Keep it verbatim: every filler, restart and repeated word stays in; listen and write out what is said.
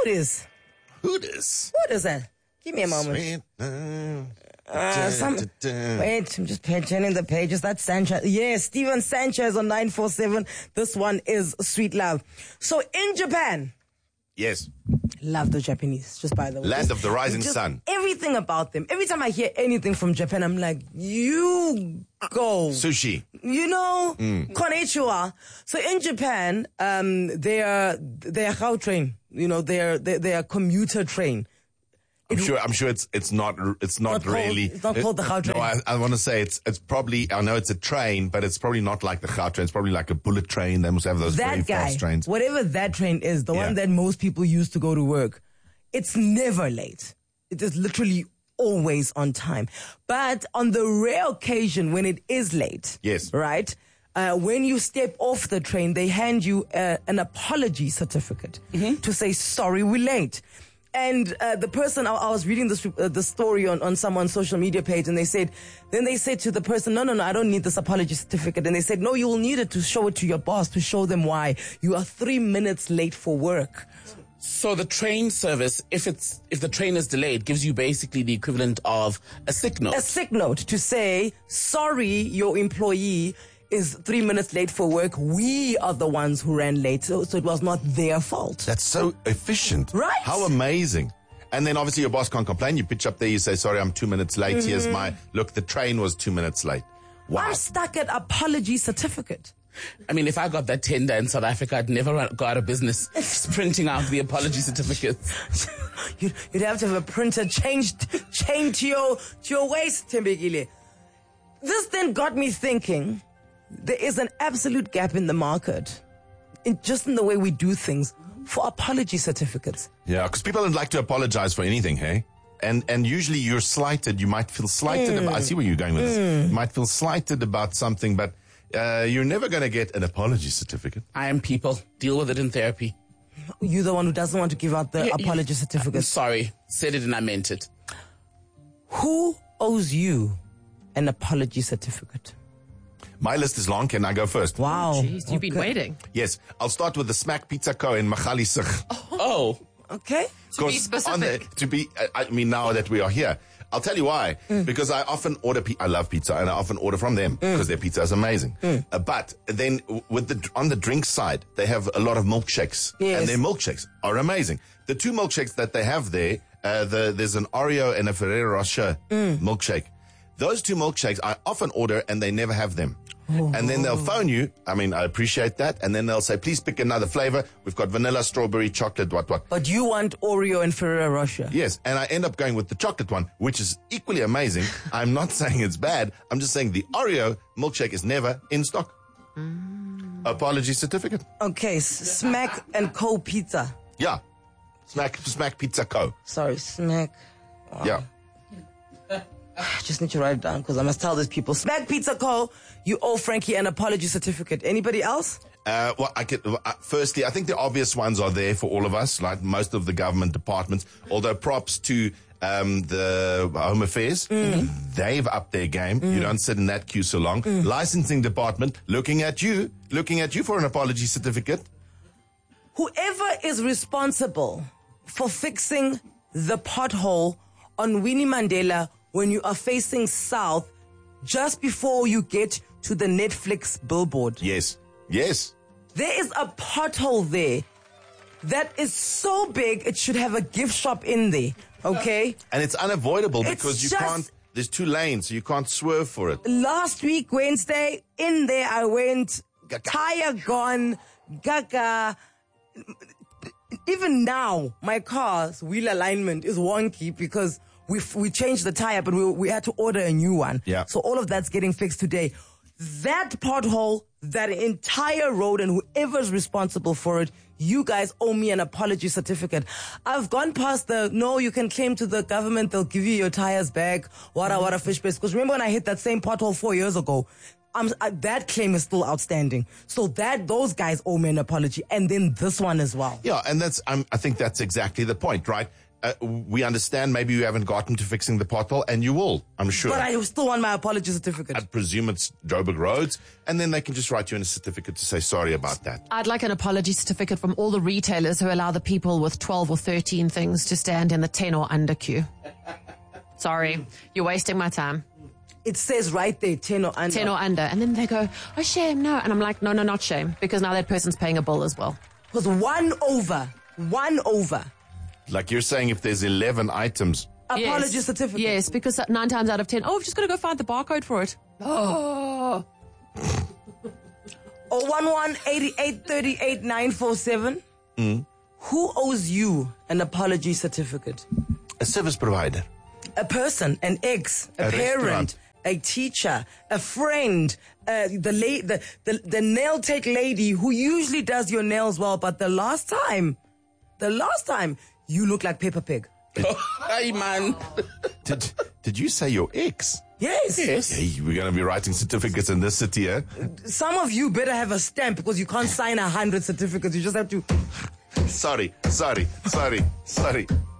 this? Who this? What is that? Give me a moment. Sweet, uh, Uh, some, wait, I'm just turning the pages. That's Sanchez. Yes, Steven Sanchez on nine four seven. This one is Sweet Love. So in Japan, Yes. love the Japanese, just by the way. Land Just- of the rising just sun. Everything about them. Every time I hear anything from Japan, I'm like, you go. Sushi. You know, konnichiwa. So in Japan, um, they are they are how train. You know, they are they, they are commuter train. I'm sure. I'm sure it's it's not it's not, Not called- really. it's not called the Gautrain. No, I, I want to say it's it's probably. I know it's a train, but it's probably not like the Gautrain. It's probably like a bullet train. They must have those very That guy, fast trains. whatever that train is, the Yeah. one that most people use to go to work, it's never late. It is literally always on time. But on the rare occasion when it is late, Yes. right? Uh, when you step off the train, they hand you uh, an apology certificate to say, sorry, we're late. And uh, the person, I, I was reading this, uh, the story on, on someone's social media page, and they said, then they said to the person, no, no, no, I don't need this apology certificate. And they said, no, you will need it to show it to your boss, to show them why you are three minutes late for work. So the train service, if it's if the train is delayed, gives you basically the equivalent of a sick note. A sick note to say, sorry, your employee is three minutes late for work. We are the ones who ran late, so, so it was not their fault. That's so efficient. Right. How amazing. And then obviously your boss can't complain. You pitch up there, you say, sorry, I'm two minutes late. Mm-hmm. Here's my, look, the train was two minutes late. Wow. I'm stuck at apology certificate. I mean, if I got that tender in South Africa, I'd never run- go out of business printing out the apology certificates. You'd, you'd have to have a printer changed, chained to your, to your waist, Tembekile. This then got me thinking, there is an absolute gap in the market, in, just in the way we do things, for apology certificates. Yeah, because people don't like to apologize for anything, hey? And and usually you're slighted. You might feel slighted Mm. about, I see where you're going with this. You might feel slighted about something, but uh, you're never going to get an apology certificate. I am people. Deal with it in therapy. You're the one who doesn't want to give out the Yeah, apology I'm certificate. sorry. Said it and I meant it. Who owes you an apology certificate? My list is long. Can I go first? Wow. Jeez, you've been Okay. waiting. Yes. I'll start with the Smack Pizza Co. in Magaliesig. Oh. Okay. To be 'Cause on the- specific. to be, I I mean, now that we are here, I'll tell you why. Mm. Because I often order, pi- I love pizza, and I often order from them because their pizza is amazing. Mm. Uh, but then w- with the on the drink side, they have a lot of milkshakes, Yes. and their milkshakes are amazing. The two milkshakes that they have there, uh, the, there's an Oreo and a Ferrero Rocher Mm. milkshake. Those two milkshakes I often order, and they never have them. And then they'll phone you. I mean, I appreciate that. And then they'll say, please pick another flavor. We've got vanilla, strawberry, chocolate, what, what. But you want Oreo and Ferrero Rocher. Yes, and I end up going with the chocolate one, which is equally amazing. I'm not saying it's bad. I'm just saying the Oreo milkshake is never in stock. Apology certificate. Okay, S- Smack and Co Pizza. Yeah. Smack, Smack Pizza Co. Sorry, Smack. Yeah. I just need to write it down because I must tell these people. Smack Pizza Co. You owe Frankie an apology certificate. Anybody else? Uh, well, I could, uh, firstly, I think the obvious ones are there for all of us, like most of the government departments. Although props to um, the Home Affairs, they've upped their game. You don't sit in that queue so long. Licensing department, looking at you, looking at you for an apology certificate. Whoever is responsible for fixing the pothole on Winnie Mandela when you are facing south just before you get to the Netflix billboard. Yes, yes. There is a pothole there that is so big it should have a gift shop in there, okay? And it's unavoidable It's because you just- can't, there's two lanes, so you can't swerve for it. Last week, Wednesday, in there I went, Gaga. tire gone, gaga. Even now, my car's wheel alignment is wonky because we we changed the tire, but we we had to order a new one. Yeah. So all of that's getting fixed today. That pothole, that entire road, and whoever's responsible for it, you guys owe me an apology certificate. I've gone past the, no, you can claim to the government, they'll give you your tires back, wada wada fish base. Because remember when I hit that same pothole four years ago, I'm, uh, that claim is still outstanding. So that, those guys owe me an apology. And then this one as well. Yeah, and that's, um, I think that's exactly the point, right? uh, we understand maybe you haven't gotten to fixing the pothole, and you will, I'm sure. But I still want my apology certificate. I presume it's Joburg Roads, and then they can just write you in a certificate to say sorry about that. I'd like an apology certificate from all the retailers who allow the people with twelve or thirteen things to stand in the ten or under queue. Sorry, you're wasting my time. It says right there, ten or under. ten or under. And then they go, oh, shame, no. And I'm like, no, no, not shame. Because now that person's paying a bill as well. Because one over, one over. Like you're saying, if there's eleven items, Apology Yes. certificate. Yes, because nine times out of ten, oh, we've just got to go find the barcode for it. Oh. Or one one eighty-eight thirty-eight nine four seven. Mm. Who owes you an apology certificate? a service provider. A person, an ex, a, A parent, restaurant. a teacher, a friend, uh, the, la- the the the nail tech lady who usually does your nails well, but the last time, the last time, you look like Peppa Pig. Hey, man. Did did you say your ex? Yes. Yes. Hey, we're going to be writing certificates in this city, eh? Some of you better have a stamp because you can't sign a hundred certificates. You just have to. Sorry, sorry, sorry, sorry.